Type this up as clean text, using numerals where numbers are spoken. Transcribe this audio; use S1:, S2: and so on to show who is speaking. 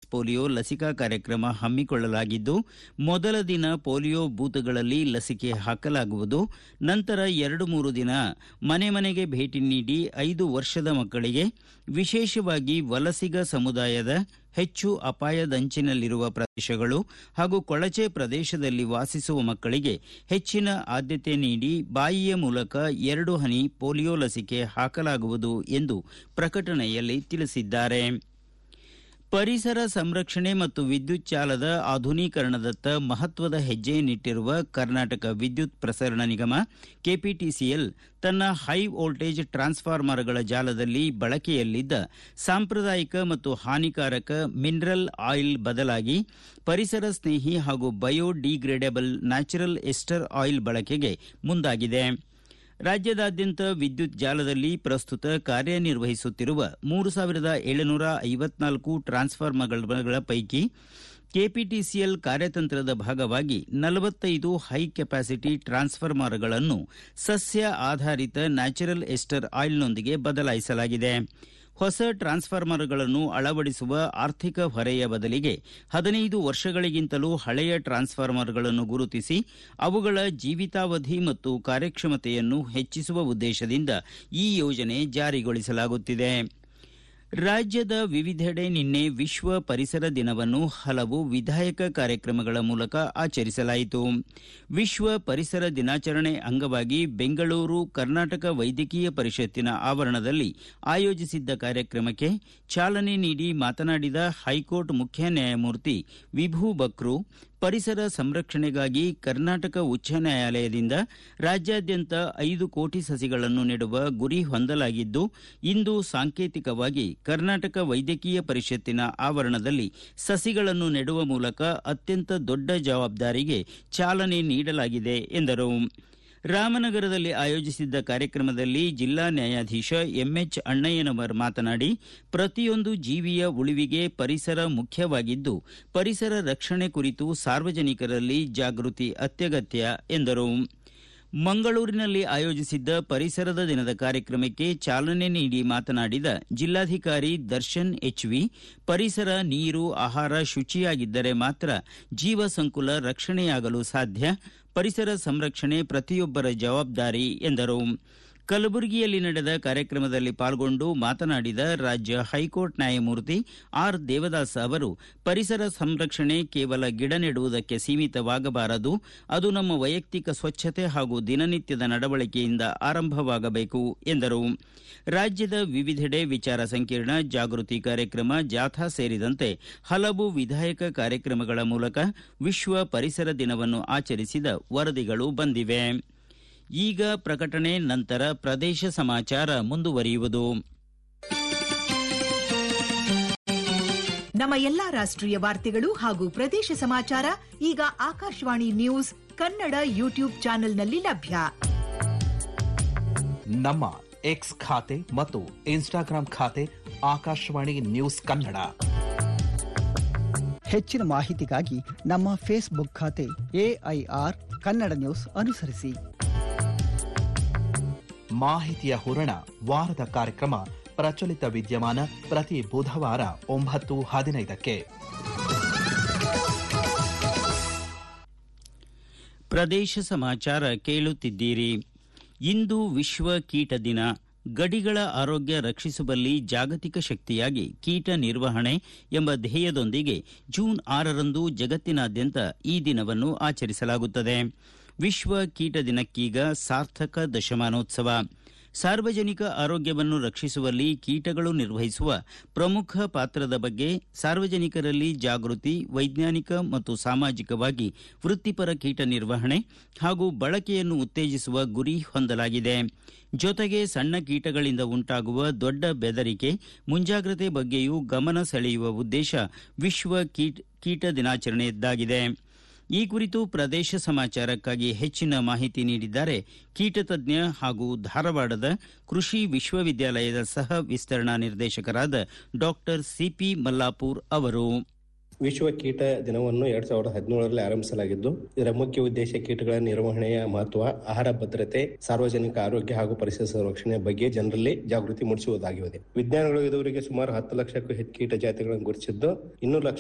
S1: Polio ಲಸಿಕಾ ಕಾರ್ಯಕ್ರಮ ಹಮ್ಮಿಕೊಳ್ಳಲಾಗಿದ್ದು, ಮೊದಲ ದಿನ ಪೋಲಿಯೋ ಬೂತ್ಗಳಲ್ಲಿ ಲಸಿಕೆ ಹಾಕಲಾಗುವುದು. ನಂತರ 2-3 ದಿನ ಮನೆ ಮನೆಗೆ ಭೇಟಿ ನೀಡಿ 5 ವರ್ಷದ ಮಕ್ಕಳಿಗೆ, ವಿಶೇಷವಾಗಿ ವಲಸಿಗ ಸಮುದಾಯದ ಹೆಚ್ಚು ಅಪಾಯದಂಚಿನಲ್ಲಿರುವ ಪ್ರದೇಶಗಳು ಹಾಗೂ ಕೊಳಚೆ ಪ್ರದೇಶದಲ್ಲಿ ವಾಸಿಸುವ ಮಕ್ಕಳಿಗೆ ಹೆಚ್ಚಿನ ಆದ್ಯತೆ ನೀಡಿ ಬಾಯಿಯ ಮೂಲಕ 2 ಹನಿ ಪೋಲಿಯೋ ಲಸಿಕೆ ಹಾಕಲಾಗುವುದು ಎಂದು ಪ್ರಕಟಣೆಯಲ್ಲಿ ತಿಳಿಸಿದ್ದಾರೆ. ಪರಿಸರ ಸಂರಕ್ಷಣೆ ಮತ್ತು ವಿದ್ಯುತ್ ಜಾಲದ ಆಧುನೀಕರಣದತ್ತ ಮಹತ್ವದ ಹೆಜ್ಜೆಯನ್ನಿಟ್ಟಿರುವ ಕರ್ನಾಟಕ ವಿದ್ಯುತ್ ಪ್ರಸರಣ ನಿಗಮ ಕೆಪಿಟಿಸಿಎಲ್ ತನ್ನ ಹೈ ವೋಲ್ಟೇಜ್ ಟ್ರಾನ್ಸ್ಫಾರ್ಮರ್ಗಳ ಜಾಲದಲ್ಲಿ ಬಳಕೆಯಲ್ಲಿದ್ದ ಸಾಂಪ್ರದಾಯಿಕ ಮತ್ತು ಹಾನಿಕಾರಕ ಮಿನರಲ್ ಆಯಿಲ್ ಬದಲಾಗಿ ಪರಿಸರ ಸ್ನೇಹಿ ಹಾಗೂ ಬಯೋಡಿಗ್ರೇಡೇಬಲ್ ನ್ಯಾಚುರಲ್ ಎಸ್ಟರ್ ಆಯಿಲ್ ಬಳಕೆಗೆ ಮುಂದಾಗಿದೆ. ರಾಜ್ಯದಾದ್ಯಂತ ವಿದ್ಯುತ್ ಜಾಲದಲ್ಲಿ ಪ್ರಸ್ತುತ ಕಾರ್ಯನಿರ್ವಹಿಸುತ್ತಿರುವ 3754 ಟ್ರಾನ್ಸ್ಫಾರ್ಮರ್ಗಳ ಪೈಕಿ ಕೆಪಿಟಿಸಿಎಲ್ ಕಾರ್ಯತಂತ್ರದ ಭಾಗವಾಗಿ 45 ಹೈ ಕೆಪಾಸಿಟಿ ಟ್ರಾನ್ಸ್ಫಾರ್ಮರ್ಗಳನ್ನು ಸಸ್ಯ ಆಧಾರಿತ ನ್ಯಾಚುರಲ್ ಎಸ್ಟರ್ ಆಯಿಲ್ನೊಂದಿಗೆ ಬದಲಾಯಿಸಲಾಗಿದೆ. ಹೊಸ ಟ್ರಾನ್ಸ್ಫಾರ್ಮರ್ಗಳನ್ನು ಅಳವಡಿಸುವ ಆರ್ಥಿಕ ಹೊರೆಯ ಬದಲಿಗೆ 15 ವರ್ಷಗಳಿಗಿಂತಲೂ ಹಳೆಯ ಟ್ರಾನ್ಸ್ಫಾರ್ಮರ್ಗಳನ್ನು ಗುರುತಿಸಿ ಅವುಗಳ ಜೀವಿತಾವಧಿ ಮತ್ತು ಕಾರ್ಯಕ್ಷಮತೆಯನ್ನು ಹೆಚ್ಚಿಸುವ ಉದ್ದೇಶದಿಂದ ಈ ಯೋಜನೆ ಜಾರಿಗೊಳಿಸಲಾಗುತ್ತಿದೆ. ರಾಜ್ಯದ ವಿವಿಧೆಡೆ ನಿನ್ನೆ ವಿಶ್ವ ಪರಿಸರ ದಿನವನ್ನು ಹಲವು ವಿಧಾಯಕ ಕಾರ್ಯಕ್ರಮಗಳ ಮೂಲಕ ಆಚರಿಸಲಾಯಿತು. ವಿಶ್ವ ಪರಿಸರ ದಿನಾಚರಣೆ ಅಂಗವಾಗಿ ಬೆಂಗಳೂರು ಕರ್ನಾಟಕ ವೈದ್ಯಕೀಯ ಪರಿಷತ್ತಿನ ಆವರಣದಲ್ಲಿ ಆಯೋಜಿಸಿದ್ದ ಕಾರ್ಯಕ್ರಮಕ್ಕೆ ಚಾಲನೆ ನೀಡಿ ಮಾತನಾಡಿದ ಹೈಕೋರ್ಟ್ ಮುಖ್ಯ ನ್ಯಾಯಮೂರ್ತಿ ವಿಭು ಬಕ್ರು, ಪರಿಸರ ಸಂರಕ್ಷಣೆಗಾಗಿ ಕರ್ನಾಟಕ ಉಚ್ಚ ನ್ಯಾಯಾಲಯದಿಂದ ರಾಜ್ಯಾದ್ಯಂತ 5 ಕೋಟಿ ಸಸಿಗಳನ್ನು ನೆಡುವ ಗುರಿ ಹೊಂದಲಾಗಿದ್ದು, ಇಂದು ಸಾಂಕೇತಿಕವಾಗಿ ಕರ್ನಾಟಕ ವೈದ್ಯಕೀಯ ಪರಿಷತ್ತಿನ ಆವರಣದಲ್ಲಿ ಸಸಿಗಳನ್ನು ನೆಡುವ ಮೂಲಕ ಅತ್ಯಂತ ದೊಡ್ಡ ಜವಾಬ್ದಾರಿಗೆ ಚಾಲನೆ ನೀಡಲಾಗಿದೆ ಎಂದರು. ರಾಮನಗರದಲ್ಲಿ ಆಯೋಜಿಸಿದ್ದ ಕಾರ್ಯಕ್ರಮದಲ್ಲಿ ಜಿಲ್ಲಾ ನ್ಯಾಯಾಧೀಶ ಎಂಎಚ್ ಅಣ್ಣಯ್ಯನವರ್ ಮಾತನಾಡಿ, ಪ್ರತಿಯೊಂದು ಜೀವಿಯ ಉಳಿವಿಗೆ ಪರಿಸರ ಮುಖ್ಯವಾಗಿದ್ದು, ಪರಿಸರ ರಕ್ಷಣೆ ಕುರಿತು ಸಾರ್ವಜನಿಕರಲ್ಲಿ ಜಾಗೃತಿ ಅತ್ಯಗತ್ಯ ಎಂದರು. ಮಂಗಳೂರಿನಲ್ಲಿ ಆಯೋಜಿಸಿದ್ದ ಪರಿಸರದ ದಿನದ ಕಾರ್ಯಕ್ರಮಕ್ಕೆ ಚಾಲನೆ ನೀಡಿ ಮಾತನಾಡಿದ ಜಿಲ್ಲಾಧಿಕಾರಿ ದರ್ಶನ್ ಎಚ್ವಿ, ಪರಿಸರ, ನೀರು, ಆಹಾರ ಶುಚಿಯಾಗಿದ್ದರೆ ಮಾತ್ರ ಜೀವ ಸಂಕುಲ ರಕ್ಷಣೆಯಾಗಲು ಸಾಧ್ಯ. ಪರಿಸರ ಸಂರಕ್ಷಣೆ ಪ್ರತಿಯೊಬ್ಬರ ಜವಾಬ್ದಾರಿ ಎಂದರು. ಕಲಬುರಗಿಯಲ್ಲಿ ನಡೆದ ಕಾರ್ಯಕ್ರಮದಲ್ಲಿ ಪಾಲ್ಗೊಂಡು ಮಾತನಾಡಿದ ರಾಜ್ಯ ಹೈಕೋರ್ಟ್ ನ್ಯಾಯಮೂರ್ತಿ ಆರ್ ದೇವದಾಸ್ ಅವರು, ಪರಿಸರ ಸಂರಕ್ಷಣೆ ಕೇವಲ ಗಿಡ ನೆಡುವುದಕ್ಕೆ ಸೀಮಿತವಾಗಬಾರದು, ಅದು ನಮ್ಮ ವೈಯಕ್ತಿಕ ಸ್ವಚ್ಛತೆ ಹಾಗೂ ದಿನನಿತ್ಯದ ನಡವಳಿಕೆಯಿಂದ ಆರಂಭವಾಗಬೇಕು ಎಂದರು. ರಾಜ್ಯದ ವಿವಿಧೆಡೆ ವಿಚಾರ ಸಂಕಿರಣ, ಜಾಗೃತಿ ಕಾರ್ಯಕ್ರಮ, ಜಾಥಾ ಸೇರಿದಂತೆ ಹಲವು ವಿಧಾಯಕ ಕಾರ್ಯಕ್ರಮಗಳ ಮೂಲಕ ವಿಶ್ವ ಪರಿಸರ ದಿನವನ್ನು ಆಚರಿಸಿದ ವರದಿಗಳು ಬಂದಿವೆ. ಈಗ ಪ್ರಕಟಣೆ, ನಂತರ ಪ್ರದೇಶ ಸಮಾಚಾರ ಮುಂದುವರಿಯುವುದು.
S2: ನಮ್ಮ ಎಲ್ಲಾ ರಾಷ್ಟ್ರೀಯ ವಾರ್ತೆಗಳು ಹಾಗೂ ಪ್ರದೇಶ ಸಮಾಚಾರ ಈಗ ಆಕಾಶವಾಣಿ ನ್ಯೂಸ್ ಕನ್ನಡ ಯೂಟ್ಯೂಬ್ ಚಾನೆಲ್ನಲ್ಲಿ ಲಭ್ಯ.
S3: ನಮ್ಮ ಎಕ್ಸ್ ಖಾತೆ ಮತ್ತು ಇನ್ಸ್ಟಾಗ್ರಾಂ ಖಾತೆ ಆಕಾಶವಾಣಿ ನ್ಯೂಸ್ ಕನ್ನಡ.
S4: ಹೆಚ್ಚಿನ ಮಾಹಿತಿಗಾಗಿ ನಮ್ಮ ಫೇಸ್ಬುಕ್ ಖಾತೆ AIR ಕನ್ನಡ ನ್ಯೂಸ್ ಅನುಸರಿಸಿ.
S3: ಮಾಹಿತಿಯ ಹೂರಣ, ವಾರದ ಕಾರ್ಯಕ್ರಮ ಪ್ರಚಲಿತ ವಿದ್ಯಮಾನ ಪ್ರತಿ ಬುಧವಾರ 9:15ಕ್ಕೆ.
S1: ಪ್ರದೇಶ ಸಮಾಚಾರ ಕೇಳುತ್ತಿದ್ದೀರಿ. ಇಂದು ವಿಶ್ವ ಕೀಟ ದಿನ. ಗಡಿಗಳ ಆರೋಗ್ಯ ರಕ್ಷಿಸುವಲ್ಲಿ ಜಾಗತಿಕ ಶಕ್ತಿಯಾಗಿ ಕೀಟ ನಿರ್ವಹಣೆ ಎಂಬ ಧ್ಯೇಯದೊಂದಿಗೆ ಜೂನ್ 6ರಂದು ಜಗತ್ತಿನಾದ್ಯಂತ ಈ ದಿನವನ್ನು ಆಚರಿಸಲಾಗುತ್ತದೆ. ವಿಶ್ವ ಕೀಟ ದಿನಕ್ಕೀಗ ಸಾರ್ಥಕ ದಶಮಾನೋತ್ಸವ. ಸಾರ್ವಜನಿಕ ಆರೋಗ್ಯವನ್ನು ರಕ್ಷಿಸುವಲ್ಲಿ ಕೀಟಗಳು ನಿರ್ವಹಿಸುವ ಪ್ರಮುಖ ಪಾತ್ರದ ಬಗ್ಗೆ ಸಾರ್ವಜನಿಕರಲ್ಲಿ ಜಾಗೃತಿ, ವೈಜ್ಞಾನಿಕ ಮತ್ತು ಸಾಮಾಜಿಕವಾಗಿ ವೃತ್ತಿಪರ ಕೀಟ ನಿರ್ವಹಣೆ ಹಾಗೂ ಬಳಕೆಯನ್ನು ಉತ್ತೇಜಿಸುವ ಗುರಿ ಹೊಂದಲಾಗಿದೆ. ಜೊತೆಗೆ ಸಣ್ಣ ಕೀಟಗಳಿಂದ ಉಂಟಾಗುವ ದೊಡ್ಡ ಬೆದರಿಕೆ, ಮುಂಜಾಗ್ರತೆ ಬಗ್ಗೆಯೂ ಗಮನ ಸೆಳೆಯುವ ಉದ್ದೇಶ ವಿಶ್ವ ಕೀಟ ದಿನಾಚರಣೆಯದ್ದಾಗಿದೆ. ಈ ಕುರಿತು ಪ್ರದೇಶ ಸಮಾಚಾರಕ್ಕಾಗಿ ಹೆಚ್ಚಿನ ಮಾಹಿತಿ ನೀಡಿದ್ದಾರೆ ಕೀಟತಜ್ಞ ಹಾಗೂ ಧಾರವಾಡದ ಕೃಷಿ ವಿಶ್ವವಿದ್ಯಾಲಯದ ಸಹ ವಿಸ್ತರಣಾ ನಿರ್ದೇಶಕರಾದ ಡಾಕ್ಟರ್ ಸಿಪಿ ಮಲ್ಲಾಪುರ್ ಅವರು.
S5: ವಿಶ್ವ ಕೀಟ ದಿನವನ್ನು 2017ರಲ್ಲಿ ಆರಂಭಿಸಲಾಗಿದ್ದು, ಇದರ ಮುಖ್ಯ ಉದ್ದೇಶ ಕೀಟಗಳ ನಿರ್ವಹಣೆಯ ಮಹತ್ವ, ಆಹಾರ ಭದ್ರತೆ, ಸಾರ್ವಜನಿಕ ಆರೋಗ್ಯ ಹಾಗೂ ಪರಿಸರ ಸಂರಕ್ಷಣೆ ಬಗ್ಗೆ ಜನರಲ್ಲಿ ಜಾಗೃತಿ ಮೂಡಿಸುವುದಾಗಿದೆ. ವಿಜ್ಞಾನಿಗಳು ಇದುವರೆಗೆ ಸುಮಾರು 10 ಲಕ್ಷಕ್ಕೂ ಹೆಚ್ಚು ಕೀಟ ಜಾತಿಗಳನ್ನು ಗುರುತಿಸಿದ್ದು, 200 ಲಕ್ಷ